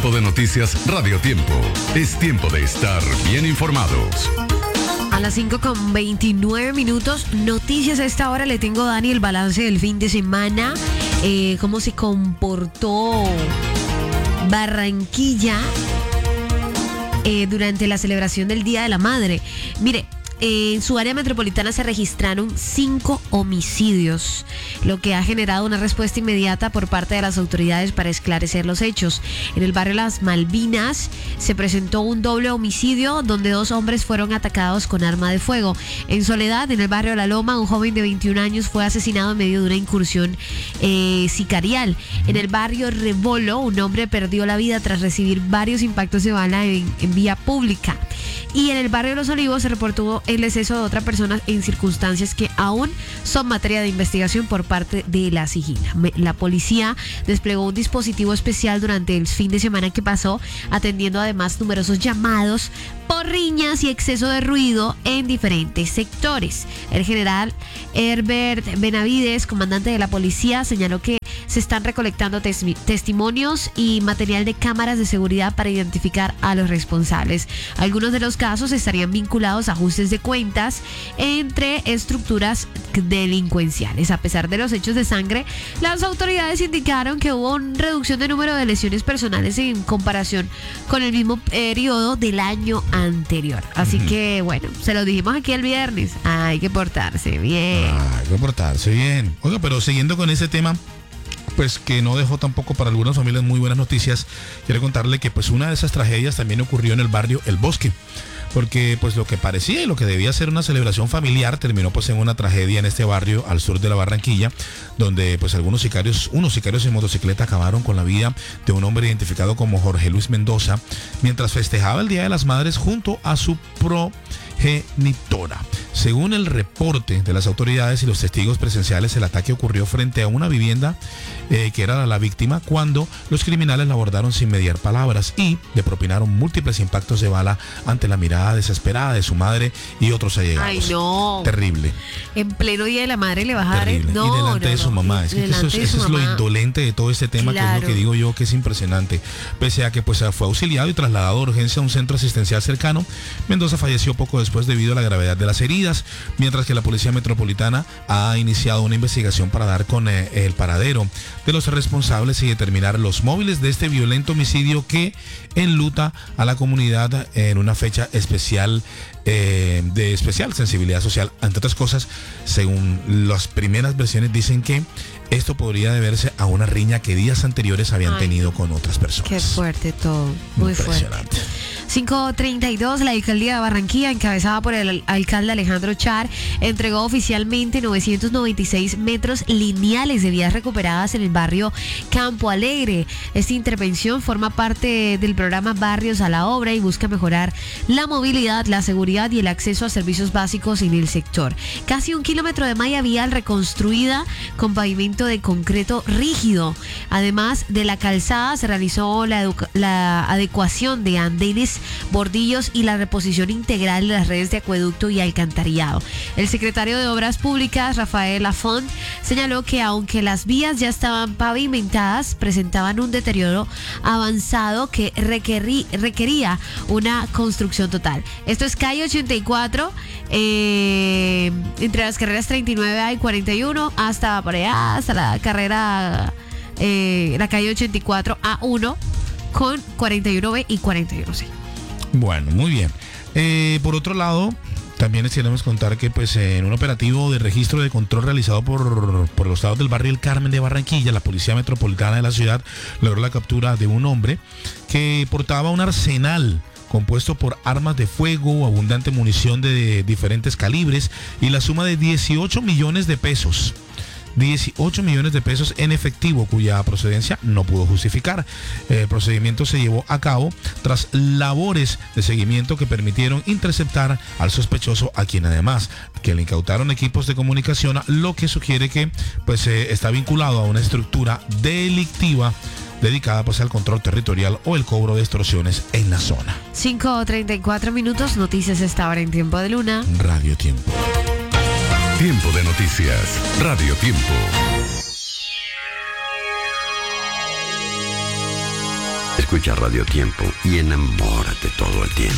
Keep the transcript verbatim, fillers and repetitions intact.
Tiempo de Noticias Radio Tiempo. Es tiempo de estar bien informados. A las cinco con veintinueve minutos, noticias a esta hora. Le tengo a Dani el balance del fin de semana, eh, cómo se comportó Barranquilla eh, durante la celebración del Día de la Madre. Mire, eh, en su área metropolitana se registraron cinco homicidios, lo que ha generado una respuesta inmediata por parte de las autoridades para esclarecer los hechos. En el barrio Las Malvinas se presentó un doble homicidio donde dos hombres fueron atacados con arma de fuego. En Soledad, en el barrio La Loma, un joven de veintiún años fue asesinado en medio de una incursión eh, sicarial. En el barrio Rebolo, un hombre perdió la vida tras recibir varios impactos de bala en, en vía pública. Y en el barrio Los Olivos se reportó el deceso de otra persona en circunstancias que aún son materia de investigación por parte de la SIJINA. La policía desplegó un dispositivo especial durante el fin de semana que pasó, atendiendo además numerosos llamados por riñas y exceso de ruido en diferentes sectores. El general Herbert Benavides, comandante de la policía, señaló que se están recolectando tes- testimonios y material de cámaras de seguridad para identificar a los responsables. Algunos de los casos estarían vinculados a ajustes de cuentas entre estructuras delincuenciales. A pesar de los hechos de sangre, las autoridades indicaron que hubo una reducción de número de lesiones personales en comparación con el mismo periodo del año anterior. Así uh-huh. que, bueno, se lo dijimos aquí el viernes. Hay que portarse bien. Ah, hay que portarse bien. Oiga, pero siguiendo con ese tema, pues que no dejó tampoco para algunas familias muy buenas noticias, quiero contarle que pues una de esas tragedias también ocurrió en el barrio El Bosque, porque pues lo que parecía y lo que debía ser una celebración familiar terminó pues en una tragedia en este barrio al sur de la Barranquilla, donde pues algunos sicarios, unos sicarios en motocicleta acabaron con la vida de un hombre identificado como Jorge Luis Mendoza, mientras festejaba el Día de las Madres junto a su progenitora. Según el reporte de las autoridades y los testigos presenciales, el ataque ocurrió frente a una vivienda eh, que era la víctima cuando los criminales la abordaron sin mediar palabras y le propinaron múltiples impactos de bala ante la mirada desesperada de su madre y otros allegados. Ay, no. Terrible. En pleno Día de la Madre le bajaron. Terrible. No, y delante no, de su no. mamá. Es que eso, es, eso es lo indolente de todo este tema, claro, que es lo que digo yo, que es impresionante. Pese a que pues fue auxiliado y trasladado de urgencia a un centro asistencial cercano, Mendoza falleció poco después debido a la gravedad de las heridas, mientras que la Policía Metropolitana ha iniciado una investigación para dar con eh, el paradero de los responsables y determinar los móviles de este violento homicidio que enluta a la comunidad en una fecha especial, eh, de especial sensibilidad social. Entre otras cosas, según las primeras versiones, dicen que esto podría deberse a una riña que días anteriores habían Ay, tenido con otras personas. Qué fuerte todo, muy impresionante. Fuerte. cinco treinta y dos, la alcaldía de Barranquilla, encabezada por el alcalde Alejandro Char, entregó oficialmente novecientos noventa y seis metros lineales de vías recuperadas en el barrio Campo Alegre. Esta intervención forma parte del programa Barrios a la Obra y busca mejorar la movilidad, la seguridad y el acceso a servicios básicos en el sector. Casi un kilómetro de malla vial reconstruida con pavimento de concreto rígido. Además de la calzada, se realizó la, educa- la adecuación de andenes, bordillos y la reposición integral de las redes de acueducto y alcantarillado. El secretario de Obras Públicas, Rafael Lafont, señaló que aunque las vías ya estaban pavimentadas, presentaban un deterioro avanzado que requerí, requería una construcción total. Esto es calle ochenta y cuatro, eh, entre las carreras treinta y nueve A y cuarenta y uno, hasta por allá, hasta la carrera, eh, la calle ochenta y cuatro A uno, con cuarenta y uno B y cuarenta y uno C. Bueno, muy bien. Eh, por otro lado, también les queremos contar que pues en un operativo de registro de control realizado por, por los estados del barrio El Carmen de Barranquilla, la Policía Metropolitana de la ciudad logró la captura de un hombre que portaba un arsenal compuesto por armas de fuego, abundante munición de diferentes calibres y la suma de dieciocho millones de pesos. dieciocho millones de pesos en efectivo, cuya procedencia no pudo justificar. El procedimiento se llevó a cabo tras labores de seguimiento que permitieron interceptar al sospechoso, a quien además que le incautaron equipos de comunicación, lo que sugiere que pues eh, está vinculado a una estructura delictiva dedicada pues al control territorial o el cobro de extorsiones en la zona. cinco treinta y cuatro minutos, noticias esta hora en Tiempo de Luna. Radio Tiempo. Tiempo de Noticias, Radio Tiempo. Escucha Radio Tiempo y enamórate todo el tiempo.